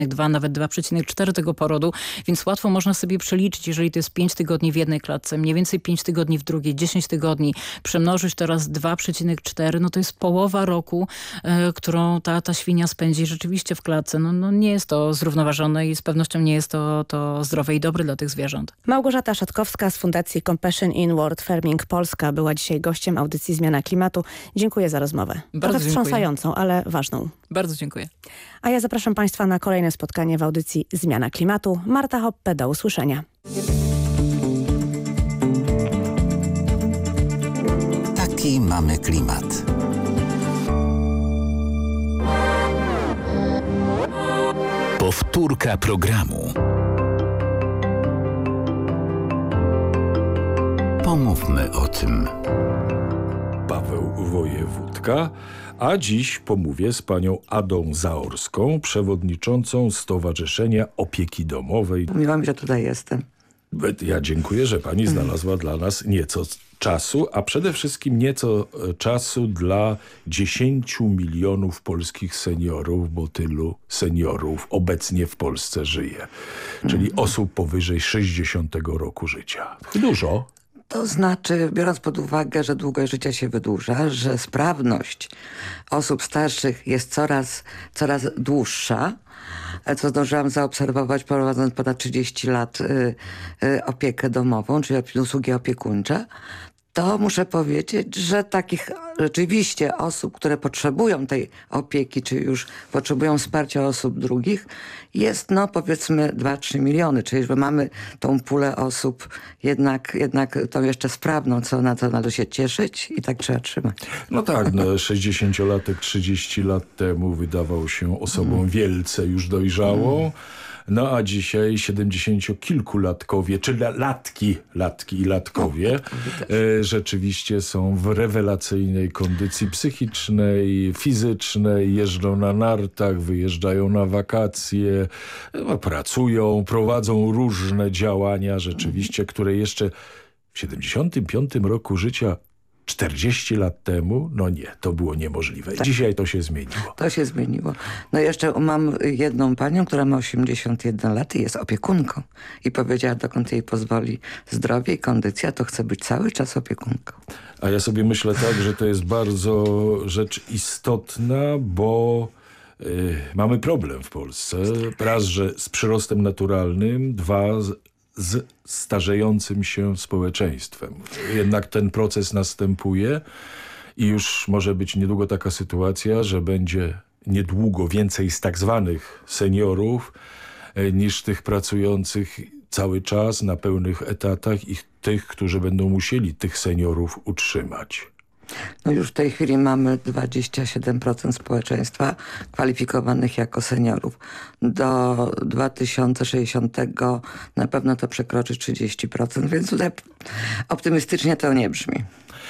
2, nawet 2,4 tego porodu, więc łatwo można sobie przeliczyć, jeżeli to jest 5 tygodni w jednej klatce, mniej więcej 5 tygodni w drugiej, 10 tygodni, przemnożyć to raz 2,4, no to jest połowa roku, którą ta świnia spędzi rzeczywiście w klatce. No nie jest to zrównoważone i z pewnością nie jest to zdrowe i dobre dla tych zwierząt. Małgorzata Szatkowska z Fundacji Compassion in World Farming Polska była dzisiaj gościem audycji Zmiana Klimatu. Dziękuję za rozmowę. Trochę wstrząsającą, ale ważną. Bardzo dziękuję. A ja zapraszam Państwa na kolejne spotkanie w audycji Zmiana Klimatu. Marta Hoppe, do usłyszenia. Taki mamy klimat. Powtórka programu. Pomówmy o tym. Paweł Wojewódka, a dziś pomówię z panią Adą Zaorską, przewodniczącą Stowarzyszenia Opieki Domowej. Miło mi, że tutaj jestem. Ja dziękuję, że pani znalazła dla nas nieco czasu, a przede wszystkim nieco czasu dla 10 milionów polskich seniorów, bo tylu seniorów obecnie w Polsce żyje. Czyli osób powyżej 60 roku życia. Dużo. To znaczy, biorąc pod uwagę, że długość życia się wydłuża, że sprawność osób starszych jest coraz dłuższa, co zdążyłam zaobserwować, prowadząc ponad 30 lat opiekę domową, czyli usługi opiekuńcze, to muszę powiedzieć, że takich rzeczywiście osób, które potrzebują tej opieki, czy już potrzebują wsparcia osób drugich, jest powiedzmy 2-3 miliony, czyli że mamy tą pulę osób jednak tą jeszcze sprawną, na co należy się cieszyć i tak trzeba trzymać. No tak, 60-latek 30 lat temu wydawał się osobą wielce już dojrzałą. No a dzisiaj 70-kilkulatkowie, czy latki i latkowie rzeczywiście są w rewelacyjnej kondycji psychicznej, fizycznej, jeżdżą na nartach, wyjeżdżają na wakacje, pracują, prowadzą różne działania rzeczywiście, które jeszcze w 75 roku życia 40 lat temu, to było niemożliwe. Tak. Dzisiaj to się zmieniło. To się zmieniło. Jeszcze mam jedną panią, która ma 81 lat i jest opiekunką. I powiedziała, dokąd jej pozwoli zdrowie i kondycja, to chce być cały czas opiekunką. A ja sobie myślę tak, że to jest bardzo rzecz istotna, bo mamy problem w Polsce. Raz, że z przyrostem naturalnym, dwa, z starzejącym się społeczeństwem. Jednak ten proces następuje i już może być niedługo taka sytuacja, że będzie niedługo więcej z tak zwanych seniorów niż tych pracujących cały czas na pełnych etatach i tych, którzy będą musieli tych seniorów utrzymać. Już w tej chwili mamy 27% społeczeństwa kwalifikowanych jako seniorów. Do 2060 na pewno to przekroczy 30%, więc tutaj optymistycznie to nie brzmi.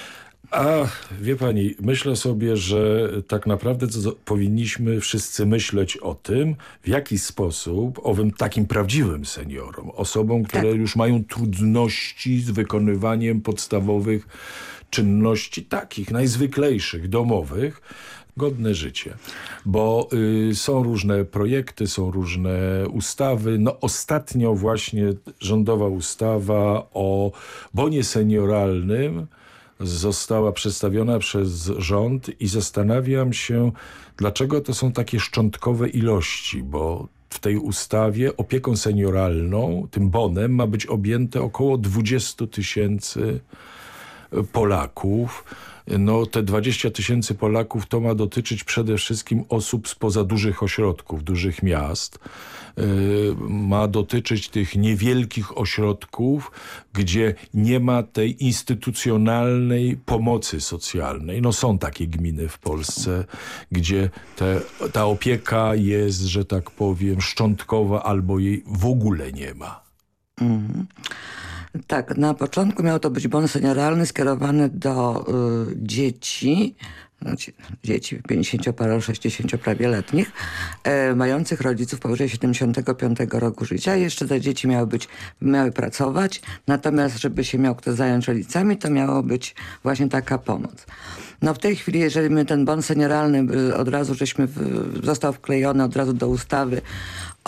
A wie pani, myślę sobie, że tak naprawdę powinniśmy wszyscy myśleć o tym, w jaki sposób owym takim prawdziwym seniorom, osobom, które już mają trudności z wykonywaniem podstawowych czynności takich najzwyklejszych, domowych, godne życie. Bo są różne projekty, są różne ustawy. Ostatnio właśnie rządowa ustawa o bonie senioralnym została przedstawiona przez rząd i zastanawiam się, dlaczego to są takie szczątkowe ilości, bo w tej ustawie opieką senioralną, tym bonem ma być objęte około 20 000 Polaków. Te 20 000 Polaków to ma dotyczyć przede wszystkim osób spoza dużych ośrodków, dużych miast. Ma dotyczyć tych niewielkich ośrodków, gdzie nie ma tej instytucjonalnej pomocy socjalnej. Są takie gminy w Polsce, gdzie ta opieka jest, że tak powiem, szczątkowa albo jej w ogóle nie ma. Tak, na początku miał to być bon senioralny skierowany do dzieci 50 60 prawie letnich, mających rodziców powyżej 75 roku życia. Jeszcze te dzieci miały pracować, natomiast żeby się miał kto zająć rodzicami, to miało być właśnie taka pomoc. W tej chwili, jeżeli my ten bon senioralny od razu został wklejony od razu do ustawy